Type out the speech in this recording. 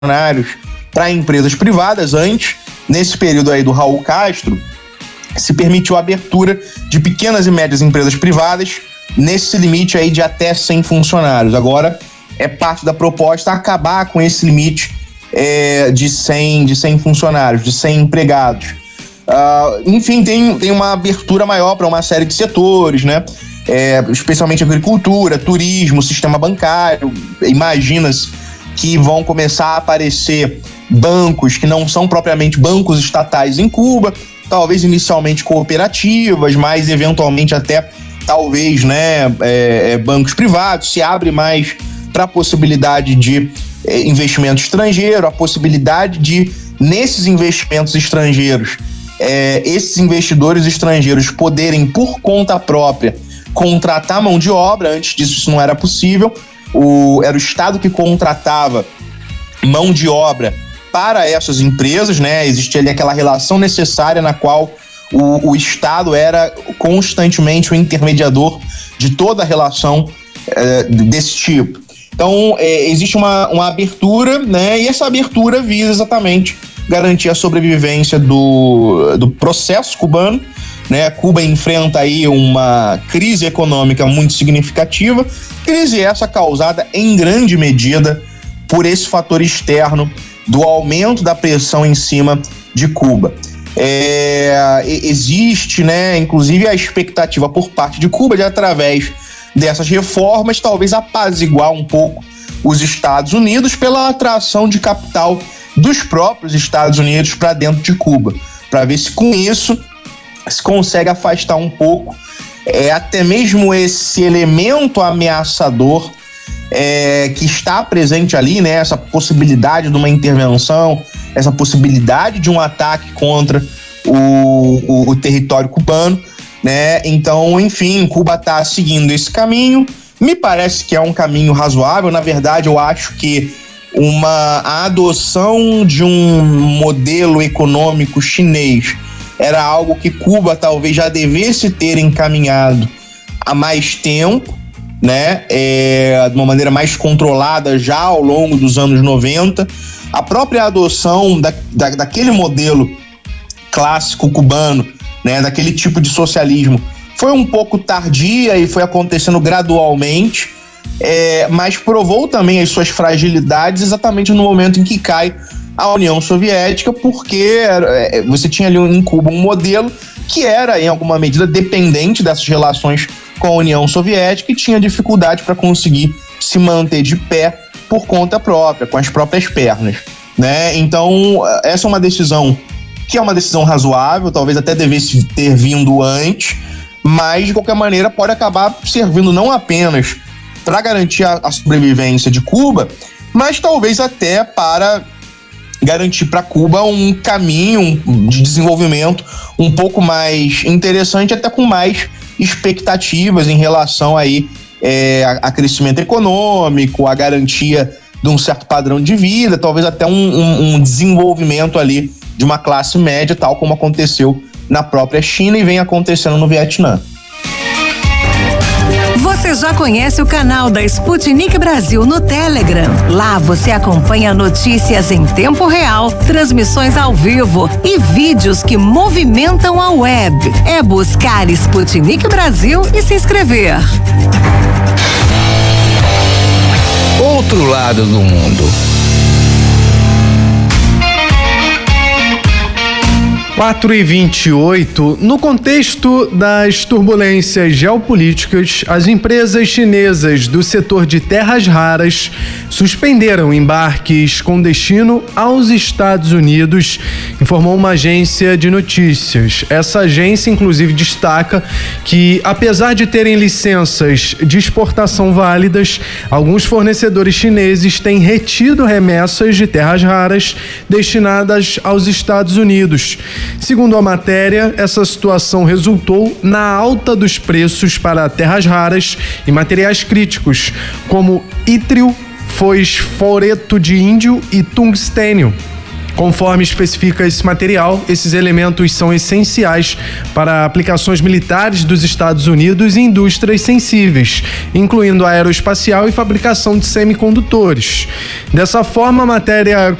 funcionários para empresas privadas. Antes, nesse período aí do Raul Castro, se permitiu a abertura de pequenas e médias empresas privadas nesse limite aí de até 100 funcionários. Agora é parte da proposta acabar com esse limite de 100 funcionários, de 100 empregados. Enfim, tem uma abertura maior para uma série de setores, né? Especialmente agricultura, turismo, sistema bancário. Imagina-se que vão começar a aparecer bancos que não são propriamente bancos estatais em Cuba, talvez inicialmente cooperativas, mas eventualmente até talvez, né, bancos privados. Se abre mais para a possibilidade de investimento estrangeiro, a possibilidade de, nesses investimentos estrangeiros, esses investidores estrangeiros poderem, por conta própria, contratar mão de obra. Antes disso, isso não era possível. Era o Estado que contratava mão de obra para essas empresas, né? Existia ali aquela relação necessária na qual o Estado era constantemente o intermediador de toda a relação desse tipo. Então, existe uma abertura, né? E essa abertura visa exatamente garantir a sobrevivência do processo cubano, né? Cuba enfrenta aí uma crise econômica muito significativa, crise essa causada em grande medida por esse fator externo do aumento da pressão em cima de Cuba. Existe, né, inclusive a expectativa por parte de Cuba de, através dessas reformas, talvez apaziguar um pouco os Estados Unidos pela atração de capital dos próprios Estados Unidos para dentro de Cuba, para ver se com isso se consegue afastar um pouco até mesmo esse elemento ameaçador que está presente ali, né? Essa possibilidade de uma intervenção, essa possibilidade de um ataque contra o território cubano, né? Então, enfim, Cuba está seguindo esse caminho. Me parece que é um caminho razoável. Na verdade, eu acho que a adoção de um modelo econômico chinês era algo que Cuba talvez já devesse ter encaminhado há mais tempo, né? De uma maneira mais controlada já ao longo dos anos 90. A própria adoção daquele modelo clássico cubano, né? Daquele tipo de socialismo, foi um pouco tardia e foi acontecendo gradualmente, mas provou também as suas fragilidades exatamente no momento em que cai a União Soviética, porque você tinha ali em Cuba um modelo que era, em alguma medida, dependente dessas relações com a União Soviética e tinha dificuldade para conseguir se manter de pé por conta própria, com as próprias pernas, né? Então, essa é uma decisão que é uma decisão razoável, talvez até devesse ter vindo antes, mas, de qualquer maneira, pode acabar servindo não apenas para garantir a sobrevivência de Cuba, mas talvez até para garantir para Cuba um caminho de desenvolvimento um pouco mais interessante, até com mais expectativas em relação aí a crescimento econômico, a garantia de um certo padrão de vida, talvez até um desenvolvimento ali de uma classe média, tal como aconteceu na própria China e vem acontecendo no Vietnã. Você já conhece o canal da Sputnik Brasil no Telegram? Lá você acompanha notícias em tempo real, transmissões ao vivo e vídeos que movimentam a web. É buscar Sputnik Brasil e se inscrever. Outro lado do mundo. 4h28, no contexto das turbulências geopolíticas, as empresas chinesas do setor de terras raras suspenderam embarques com destino aos Estados Unidos, informou uma agência de notícias. Essa agência, inclusive, destaca que, apesar de terem licenças de exportação válidas, alguns fornecedores chineses têm retido remessas de terras raras destinadas aos Estados Unidos. Segundo a matéria, essa situação resultou na alta dos preços para terras raras e materiais críticos, como ítrio, fosforeto de índio e tungstênio. Conforme especifica esse material, esses elementos são essenciais para aplicações militares dos Estados Unidos e indústrias sensíveis, incluindo a aeroespacial e fabricação de semicondutores. Dessa forma, a matéria